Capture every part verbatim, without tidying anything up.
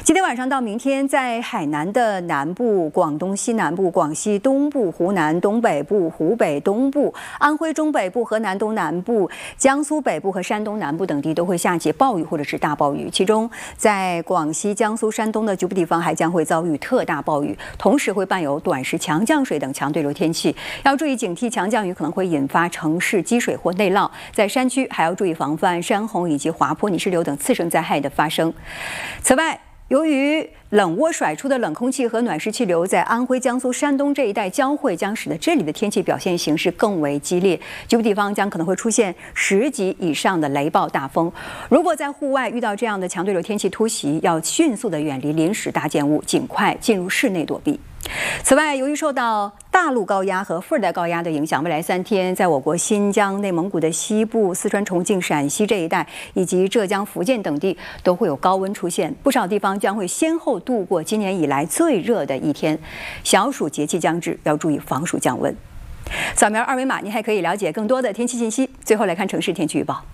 今天晚上到明天，在海南的南部、广东西南部、广西东部、湖南东北部、湖北东部、安徽中北部、河南东南部、江苏北部和山东南部等地都会下起暴雨或者是大暴雨。其中，在广西、江苏、山东的局部地方还将会遭遇特大暴雨，同时会伴有短时强降水等强对流天气，要注意警惕强降雨可能会引发城市积水或内涝。在山区还要注意防范山洪以及滑坡、泥石流等次生灾害的发生。此外，由于冷涡甩出的冷空气和暖湿气流在安徽、江苏、山东这一带交汇，将使得这里的天气表现形势更为激烈，局部地方将可能会出现十级以上的雷暴大风。如果在户外遇到这样的强对流天气突袭，要迅速的远离临时大建物，尽快进入室内躲避。此外，由于受到大陆高压和副热带高压的影响，未来三天，在我国新疆、内蒙古的西部、四川、重庆、陕西这一带，以及浙江、福建等地都会有高温出现，不少地方将会先后度过今年以来最热的一天。小暑节气将至，要注意防暑降温。扫描二维码，您还可以了解更多的天气信息。最后来看城市天气预报：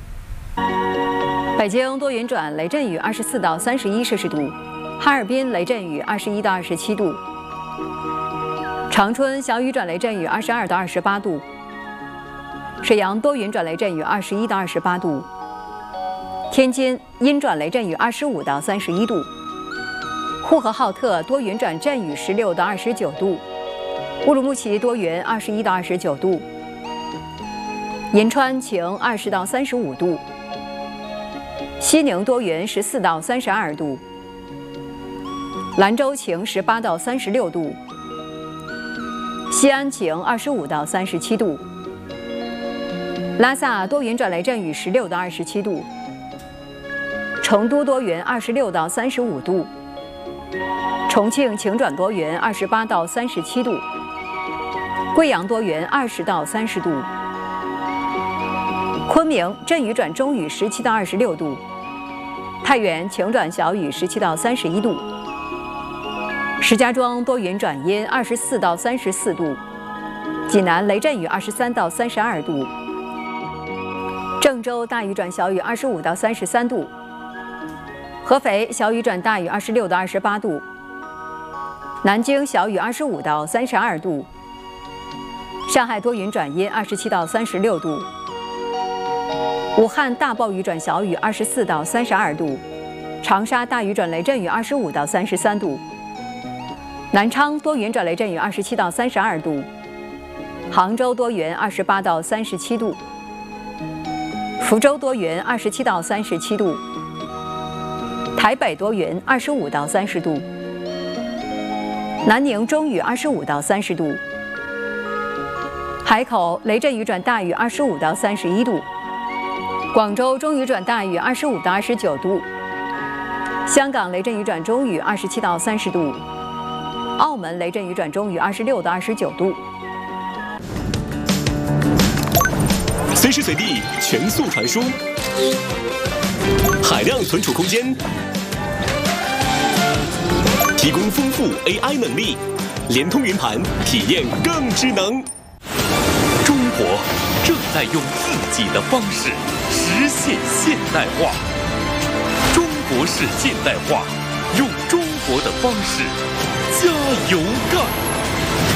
北京多云转雷阵雨，二十四到三十一摄氏度；哈尔滨雷阵雨，二十一到二十七度。长春小雨转雷阵雨，二十二到二十八度；沈阳多云转雷阵雨，二十一到二十八度；天津阴转雷阵雨，二十五到三十一度；呼和浩特多云转阵雨，十六到二十九度；乌鲁木齐多云，二十一到二十九度；银川晴，二十到三十五度；西宁多云，十四到三十二度；兰州晴，十八到三十六度；西安晴，二十五到三十七度；拉萨多云转雷阵雨，十六到二十七度；成都多云，二十六到三十五度；重庆晴转多云，二十八到三十七度；贵阳多云，二十到三十度；昆明阵雨转中雨，十七到二十六度；太原晴转小雨，十七到三十一度；石家庄多云转阴，二十四到三十四度；济南雷阵雨，二十三到三十二度；郑州大雨转小雨，二十五到三十三度；合肥小雨转大雨，二十六到二十八度；南京小雨，二十五到三十二度；上海多云转阴，二十七到三十六度；武汉大暴雨转小雨，二十四到三十二度；长沙大雨转雷阵雨，二十五到三十三度；南昌多云转雷阵雨，二十七到三十二度；杭州多云，二十八到三十七度；福州多云，二十七到三十七度；台北多云，二十五到三十度；南宁中雨，二十五到三十度；海口雷阵雨转大雨，二十五到三十一度；广州中雨转大雨，二十五到二十九度；香港雷阵雨转中雨，二十七到三十度；澳门雷阵雨转中雨，二十六到二十九度。 随时随地全速传输，海量存储空间，提供丰富 A I 能力，联通云盘，体验更智能。中国正在用自己的方式实现现代化，中国式现代化，用中国的方式加油干！